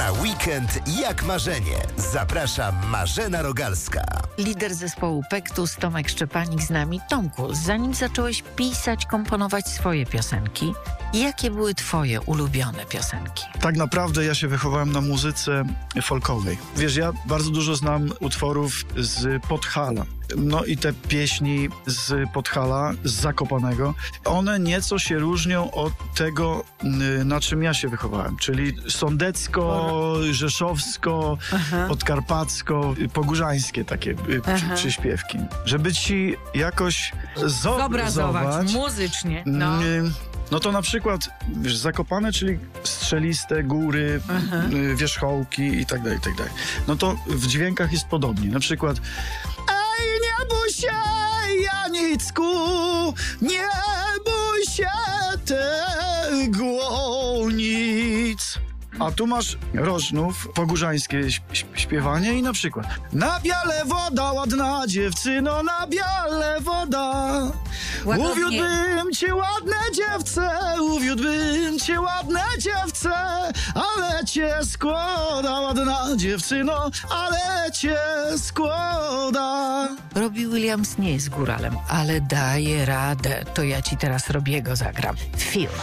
Na weekend jak marzenie. Zaprasza Marzena Rogalska. Lider zespołu Pektus, Tomek Szczepanik z nami. Tomku, zanim zacząłeś pisać, komponować swoje piosenki, jakie były twoje ulubione piosenki? Tak naprawdę ja się wychowałem na muzyce folkowej. Wiesz, ja bardzo dużo znam utworów z Podhala. No i te pieśni z Podhala, z Zakopanego, one nieco się różnią od tego, na czym ja się wychowałem, czyli sądecko, rzeszowsko, podkarpacko, pogórzańskie takie przyśpiewki. Żeby ci jakoś zobrazować muzycznie. No to na przykład, wiesz, Zakopane, czyli strzeliste góry, wierzchołki i tak dalej, i tak dalej. No to w dźwiękach jest podobnie. Na przykład ej, nie bój się, Janicku, nie bój się tego nic. A tu masz Rożnów, pogórzańskie śpiewanie i na przykład na biale woda, ładna dziewczyno, na biale woda. Uwiódłbym cię, ładne dziewce, uwiódłbym cię, ładne dziewce, ale cię składa, ładna dziewczyno, ale cię składa. Robbie Williams nie jest góralem, ale daje radę. To ja ci teraz Robiego zagram. Feel.